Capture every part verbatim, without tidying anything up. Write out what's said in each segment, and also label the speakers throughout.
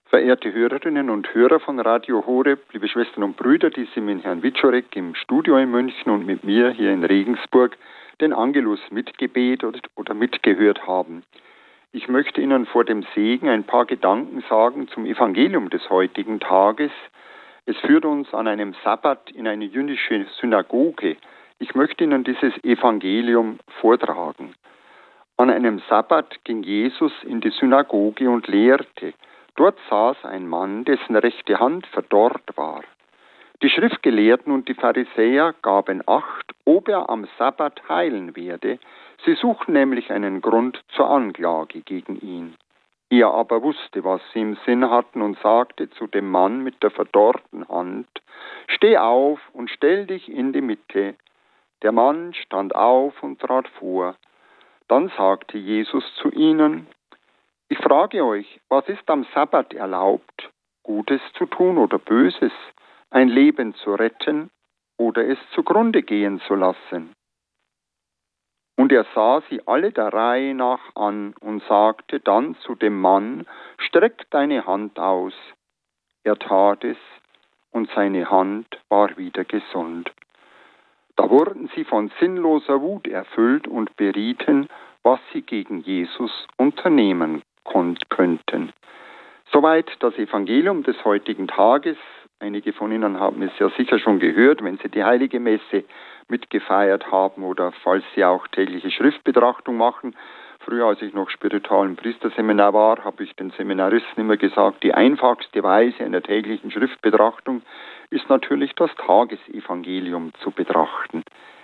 Speaker 1: Verehrte Hörerinnen und Hörer von Radio Horeb, liebe Schwestern und Brüder, die Sie mit Herrn Wiczorek im Studio in München und mit mir hier in Regensburg den Angelus mitgebetet oder mitgehört haben. Ich möchte Ihnen vor dem Segen ein paar Gedanken sagen zum Evangelium des heutigen Tages. Es führt uns an einem Sabbat in eine jüdische Synagoge. Ich möchte Ihnen dieses Evangelium vortragen. An einem Sabbat ging Jesus in die Synagoge und lehrte. Dort saß ein Mann, dessen rechte Hand verdorrt war. Die Schriftgelehrten und die Pharisäer gaben Acht, ob er am Sabbat heilen werde. Sie suchten nämlich einen Grund zur Anklage gegen ihn. Er aber wusste, was sie im Sinn hatten und sagte zu dem Mann mit der verdorrten Hand: Steh auf und stell dich in die Mitte. Der Mann stand auf und trat vor. Dann sagte Jesus zu ihnen: Ich frage euch, was ist am Sabbat erlaubt, Gutes zu tun oder Böses, ein Leben zu retten oder es zugrunde gehen zu lassen? Und er sah sie alle der Reihe nach an und sagte dann zu dem Mann: Streck deine Hand aus. Er tat es, und seine Hand war wieder gesund. Da wurden sie von sinnloser Wut erfüllt und berieten, was sie gegen Jesus unternehmen könnten. Soweit das Evangelium des heutigen Tages. Einige von Ihnen haben es ja sicher schon gehört, wenn Sie die Heilige Messe mitgefeiert haben oder falls Sie auch tägliche Schriftbetrachtung machen. Früher, als ich noch spiritual im Priesterseminar war, habe ich den Seminaristen immer gesagt, die einfachste Weise einer täglichen Schriftbetrachtung ist natürlich das Tagesevangelium zu betrachten.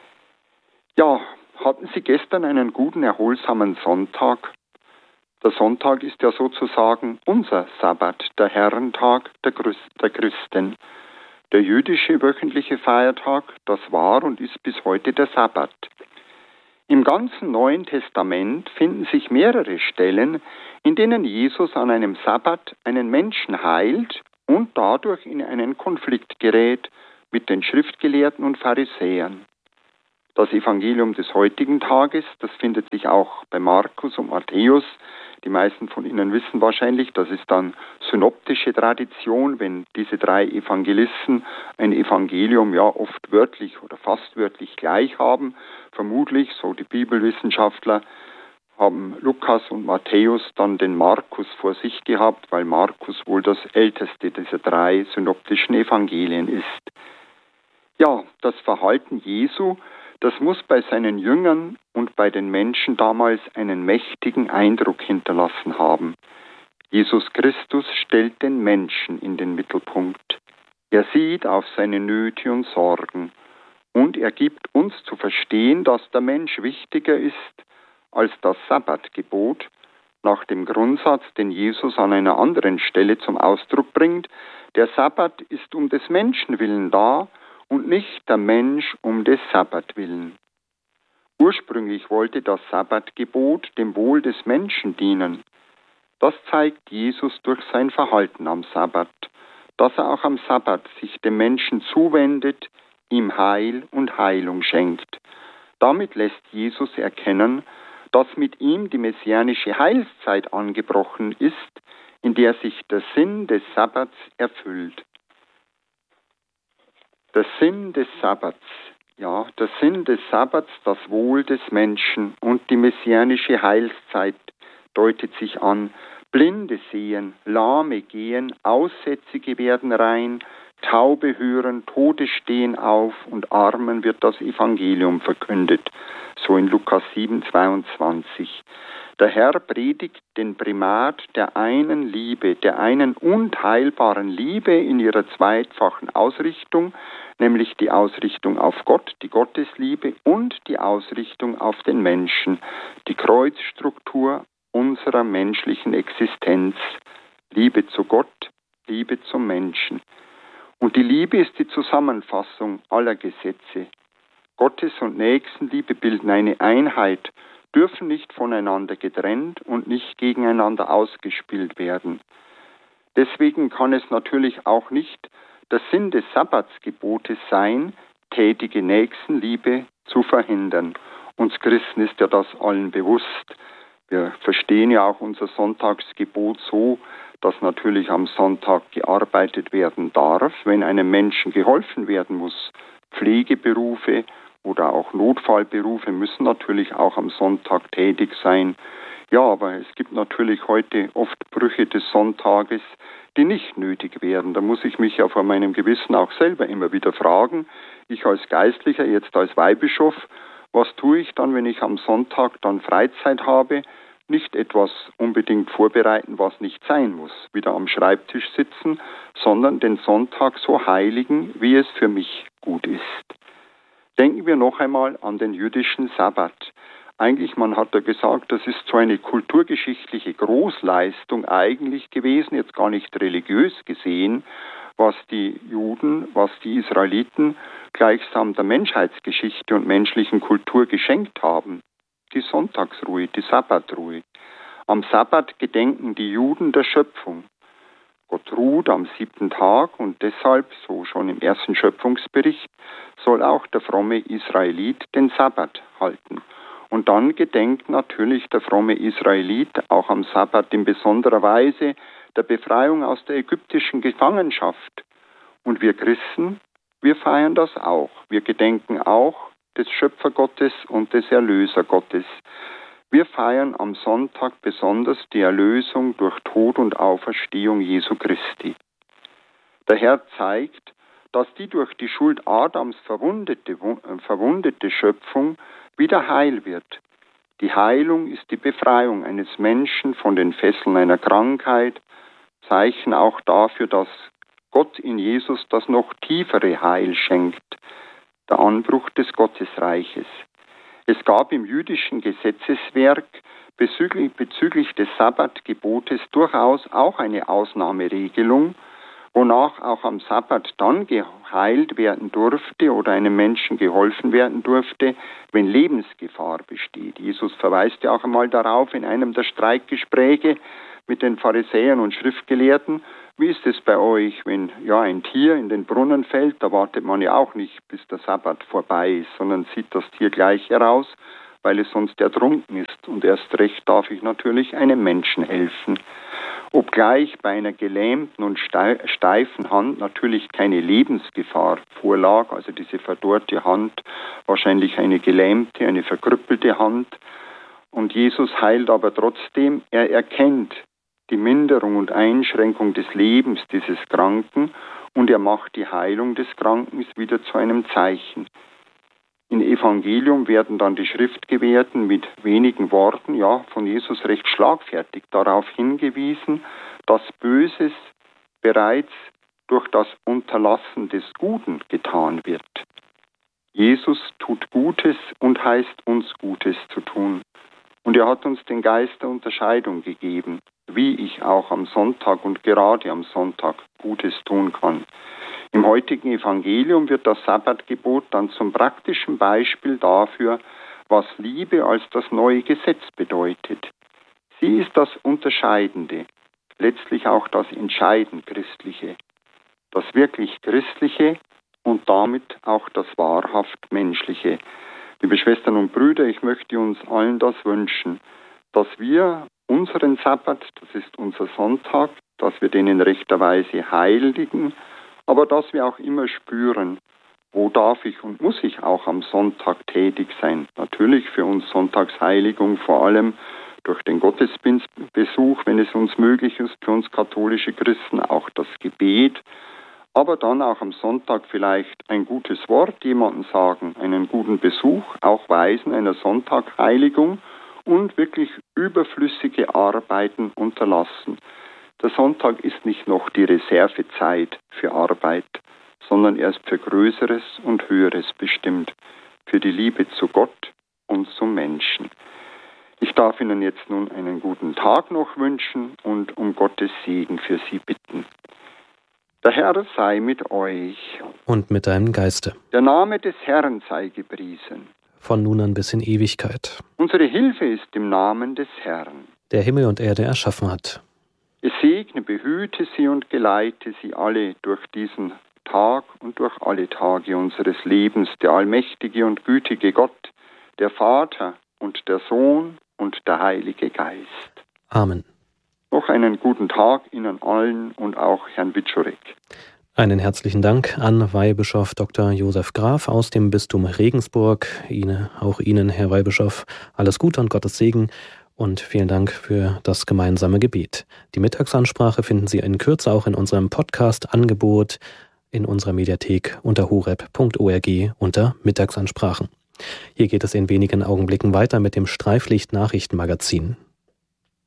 Speaker 1: Ja, hatten Sie gestern einen guten, erholsamen Sonntag? Der Sonntag ist ja sozusagen unser Sabbat, der Herrentag der Christen. Der jüdische wöchentliche Feiertag, das war und ist bis heute der Sabbat. Im ganzen Neuen Testament finden sich mehrere Stellen, in denen Jesus an einem Sabbat einen Menschen heilt und dadurch in einen Konflikt gerät mit den Schriftgelehrten und Pharisäern. Das Evangelium des heutigen Tages, das findet sich auch bei Markus und Matthäus. Die meisten von Ihnen wissen wahrscheinlich, das ist dann synoptische Tradition, wenn diese drei Evangelisten ein Evangelium ja oft wörtlich oder fast wörtlich gleich haben. Vermutlich, so die Bibelwissenschaftler, haben Lukas und Matthäus dann den Markus vor sich gehabt, weil Markus wohl das älteste dieser drei synoptischen Evangelien ist. Ja, das Verhalten Jesu, das muss bei seinen Jüngern und bei den Menschen damals einen mächtigen Eindruck hinterlassen haben. Jesus Christus stellt den Menschen in den Mittelpunkt. Er sieht auf seine Nöte und Sorgen und er gibt uns zu verstehen, dass der Mensch wichtiger ist als das Sabbatgebot, nach dem Grundsatz, den Jesus an einer anderen Stelle zum Ausdruck bringt: Der Sabbat ist um des Menschen willen da und nicht der Mensch um des Sabbat willen. Ursprünglich wollte das Sabbatgebot dem Wohl des Menschen dienen. Das zeigt Jesus durch sein Verhalten am Sabbat, dass er auch am Sabbat sich dem Menschen zuwendet, ihm Heil und Heilung schenkt. Damit lässt Jesus erkennen, dass mit ihm die messianische Heilszeit angebrochen ist, in der sich der Sinn des Sabbats erfüllt. Der Sinn des Sabbats, ja, der Sinn des Sabbats, das Wohl des Menschen und die messianische Heilszeit deutet sich an. Blinde sehen, Lahme gehen, Aussätzige werden rein, Taube hören, Tote stehen auf und Armen wird das Evangelium verkündet. So in Lukas sieben, zweiundzwanzig. Der Herr predigt den Primat der einen Liebe, der einen unteilbaren Liebe in ihrer zweitfachen Ausrichtung, nämlich die Ausrichtung auf Gott, die Gottesliebe, und die Ausrichtung auf den Menschen, die Kreuzstruktur unserer menschlichen Existenz. Liebe zu Gott, Liebe zum Menschen. Und die Liebe ist die Zusammenfassung aller Gesetze. Gottes- und Nächstenliebe bilden eine Einheit, dürfen nicht voneinander getrennt und nicht gegeneinander ausgespielt werden. Deswegen kann es natürlich auch nicht der Sinn des Sabbatsgebotes sein, tätige Nächstenliebe zu verhindern. Uns Christen ist ja das allen bewusst. Wir verstehen ja auch unser Sonntagsgebot so, dass natürlich am Sonntag gearbeitet werden darf, wenn einem Menschen geholfen werden muss. Pflegeberufe oder auch Notfallberufe müssen natürlich auch am Sonntag tätig sein. Ja, aber es gibt natürlich heute oft Brüche des Sonntages, die nicht nötig wären. Da muss ich mich ja vor meinem Gewissen auch selber immer wieder fragen, ich als Geistlicher, jetzt als Weihbischof, was tue ich dann, wenn ich am Sonntag dann Freizeit habe? Nicht etwas unbedingt vorbereiten, was nicht sein muss, wieder am Schreibtisch sitzen, sondern den Sonntag so heiligen, wie es für mich gut ist. Denken wir noch einmal an den jüdischen Sabbat. Eigentlich, man hat ja gesagt, das ist so eine kulturgeschichtliche Großleistung eigentlich gewesen, jetzt gar nicht religiös gesehen, was die Juden, was die Israeliten gleichsam der Menschheitsgeschichte und menschlichen Kultur geschenkt haben. Die Sonntagsruhe, die Sabbatruhe. Am Sabbat gedenken die Juden der Schöpfung. Gott ruht am siebten Tag und deshalb, so schon im ersten Schöpfungsbericht, soll auch der fromme Israelit den Sabbat halten. Und dann gedenkt natürlich der fromme Israelit auch am Sabbat in besonderer Weise der Befreiung aus der ägyptischen Gefangenschaft. Und wir Christen, wir feiern das auch. Wir gedenken auch des Schöpfergottes und des Erlösergottes. Wir feiern am Sonntag besonders die Erlösung durch Tod und Auferstehung Jesu Christi. Der Herr zeigt, dass die durch die Schuld Adams verwundete, verwundete Schöpfung wieder heil wird. Die Heilung ist die Befreiung eines Menschen von den Fesseln einer Krankheit, Zeichen auch dafür, dass Gott in Jesus das noch tiefere Heil schenkt, der Anbruch des Gottesreiches. Es gab im jüdischen Gesetzeswerk bezüglich, bezüglich des Sabbatgebotes durchaus auch eine Ausnahmeregelung, wonach auch am Sabbat dann geheilt werden durfte oder einem Menschen geholfen werden durfte, wenn Lebensgefahr besteht. Jesus verweist ja auch einmal darauf in einem der Streitgespräche mit den Pharisäern und Schriftgelehrten. Wie ist es bei euch, wenn ja ein Tier in den Brunnen fällt? Da wartet man ja auch nicht, bis der Sabbat vorbei ist, sondern zieht das Tier gleich heraus, weil es sonst ertrunken ist. Und erst recht darf ich natürlich einem Menschen helfen. Obgleich bei einer gelähmten und steifen Hand natürlich keine Lebensgefahr vorlag, also diese verdorrte Hand, wahrscheinlich eine gelähmte, eine verkrüppelte Hand. Und Jesus heilt aber trotzdem, er erkennt die Minderung und Einschränkung des Lebens dieses Kranken und er macht die Heilung des Kranken wieder zu einem Zeichen. Im Evangelium werden dann die Schriftgelehrten mit wenigen Worten, ja, von Jesus recht schlagfertig darauf hingewiesen, dass Böses bereits durch das Unterlassen des Guten getan wird. Jesus tut Gutes und heißt uns Gutes zu tun. Und er hat uns den Geist der Unterscheidung gegeben, wie ich auch am Sonntag und gerade am Sonntag Gutes tun kann. Im heutigen Evangelium wird das Sabbatgebot dann zum praktischen Beispiel dafür, was Liebe als das neue Gesetz bedeutet. Sie ist das Unterscheidende, letztlich auch das entscheidend Christliche, das wirklich Christliche und damit auch das wahrhaft Menschliche. Liebe Schwestern und Brüder, ich möchte uns allen das wünschen, dass wir unseren Sabbat, das ist unser Sonntag, dass wir den in rechter Weise heiligen, aber dass wir auch immer spüren, wo darf ich und muss ich auch am Sonntag tätig sein. Natürlich für uns Sonntagsheiligung, vor allem durch den Gottesdienstbesuch, wenn es uns möglich ist, für uns katholische Christen auch das Gebet, aber dann auch am Sonntag vielleicht ein gutes Wort jemandem sagen, einen guten Besuch, auch Weisen einer Sonntagsheiligung und wirklich überflüssige Arbeiten unterlassen. Der Sonntag ist nicht noch die Reservezeit für Arbeit, sondern er ist für Größeres und Höheres bestimmt, für die Liebe zu Gott und zum Menschen. Ich darf Ihnen jetzt nun einen guten Tag noch wünschen und um Gottes Segen für Sie bitten. Der Herr sei mit euch.
Speaker 2: Und mit deinem Geiste.
Speaker 1: Der Name des Herrn sei gepriesen.
Speaker 2: Von nun an bis in Ewigkeit.
Speaker 1: Unsere Hilfe ist im Namen des Herrn,
Speaker 2: der Himmel und Erde erschaffen hat.
Speaker 1: Es segne, behüte sie und geleite sie alle durch diesen Tag und durch alle Tage unseres Lebens, der allmächtige und gütige Gott, der Vater und der Sohn und der Heilige Geist.
Speaker 2: Amen.
Speaker 1: Noch einen guten Tag Ihnen allen und auch Herrn Wiczorek.
Speaker 2: Einen herzlichen Dank an Weihbischof Doktor Josef Graf aus dem Bistum Regensburg. Ihnen, auch Ihnen, Herr Weihbischof, alles Gute und Gottes Segen und vielen Dank für das gemeinsame Gebet. Die Mittagsansprache finden Sie in Kürze auch in unserem Podcast-Angebot in unserer Mediathek unter horeb punkt org unter Mittagsansprachen. Hier geht es in wenigen Augenblicken weiter mit dem Streiflicht-Nachrichtenmagazin.